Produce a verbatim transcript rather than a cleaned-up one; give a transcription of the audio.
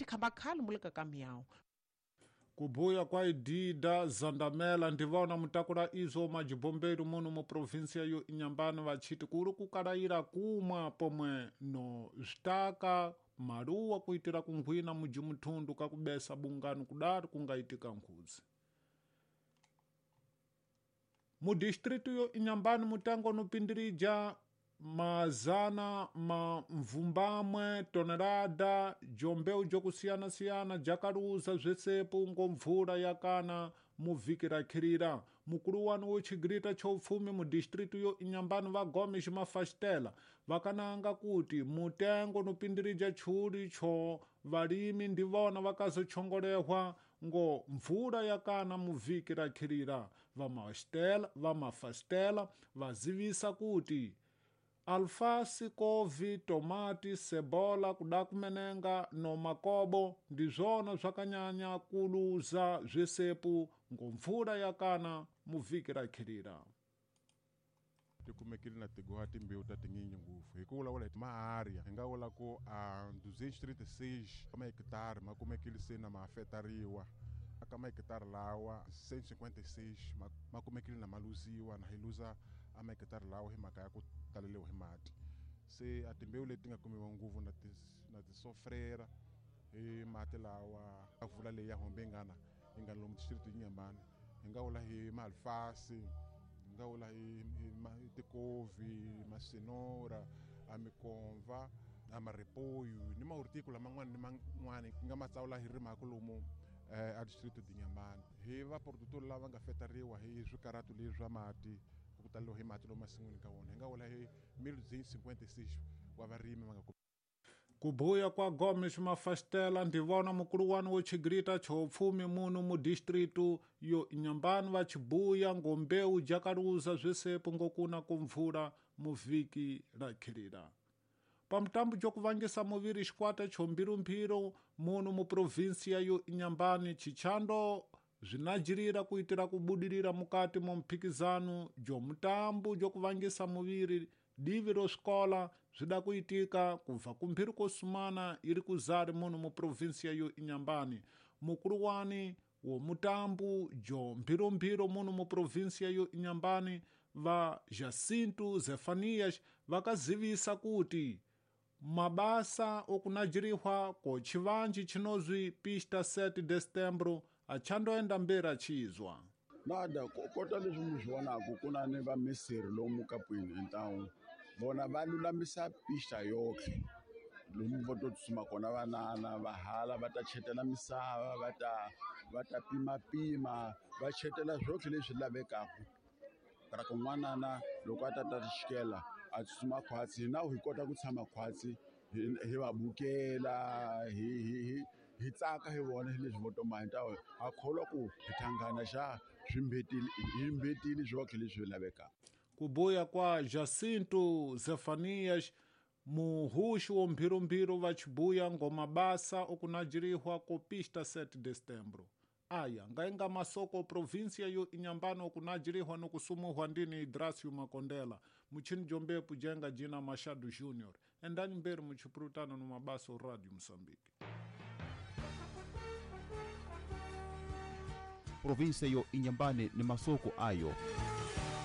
tikhambakhali mulika kamyawu. Kubuya kwa idida zandamela ndivona mutakula izo majibomberu muno mu provinsia yo Inhambane vachiti kuri kukalaira kumwa pomwe no zitaka maruwa kuitira kungwina muji muthundu kakubesa bungano kudari kungaitika nkhuzi. Mu distritu yo Inhambane mutango nupindirija mazana ma mvumbamwe tonelada jombeu jokusiyana-siyana jakaluza zvesepu ngomvula yakana muvikira khirira. Mukulu wanu wochigirita chofumi mu distritu yo Inhambane vagomes mafastela vakananga kuti mutengo nupindirija chuli cho valimi ndivona vakazochongolehwa ngo mvula yakana muvikira khirira. Vamafastela vamafastela vazivisa kuti alfasi, kovi, tomati, sebola kudakumenenga no makobo ndizona zvakanyanya kuluza zvesepu ngomvula yakana muvikira khirira. Tikumekile na tigoha timbeu ta tinginho ngufu hikula wala maaria hinga wala ko a duzentos e trinta e seis kama hectare makumekile sena maafetariwa kama hectare lawa cento e cinquenta e seis makumekile na maluziwa na hiluza ama hectare lawa himakaya kutalelewa himati se atimbeu leti nga kumiwa nguvu na tis na tisofrera e mate lawa avula le ya hombengana inga lo distrito de Inhambane hinga wala hi malfasi nga wala hi tikovi masenoura amikomva amarepoio ni maurtícola mangwana ni mangwana nga matsaula hi rimakulumo eh, a distrito de Inhambane hi va produtor lava nga fetariwa hi swikaratu leswa mati kutalelo hi mati lo masingweni ka wona hi nga wala hi mil duzentos e cinquenta e seis wa varimi va nga kubuya kwa Gomes mafastela ndivona mukulu wanu wochigirita chopfumi muno mu distritu yo Inhambane vachibuya ngombeu jakaluza zvesepu ngokuna kumvula muviki la khirira. Pamutambu jokuvangisa muviri xikwata chombirumpiro muno mu provinsia yo Inhambane chichando zvinajirira kuitira kubudirira mukati mu mphikizano jomutambu jokuvangisa muviri divi roscola zvidakuitika kubva kumphiri kosumana iri kuzari muno mu provinsia yo Inhambane. Mukulu wani womutambu jo mphiromphiro muno mu provinsia yo Inhambane va Jacinto Zefanias vakazivisa kuti mabasa okunajirihwa ko chivanji chinozwi pista sete de setembro achandoenda mberi achizwa. Nada kota leswi mu swi vonaka kuna ni vameseri lomu kapwini então vona va lulamisa pista yohle lomu vo to tsutsuma kona vanana vahala va ta chetela misava va ta va ta pimapima va chetela zwohle leswi lavekaka para ku n'wanana loko a ta ta xikela a tsutsuma khwatsi hina hi kota ku tshama khwatsi hi va bukela hi hi hi tsaka hi vona leswi vo to mahita ha kholwa ku hi thangana xa swimbetile hi mbetile zwohle leswi lavekaka. Kubuya kwa Jacinto Zefanias muhuxi wo mphiromphiro vachibuya ngomabasa okunajirihwa ko pista sete de setembro aya ngainga masoko provinsia yo Inhambane okunajirihwa nokusumuhwa ndini Hidracio Makondela muchini jombepu jenga jina Machado Junior endani mberi muchipurutano no mabasa o Radio Moçambique. Provinsia yo Inhambane ni masoko ayo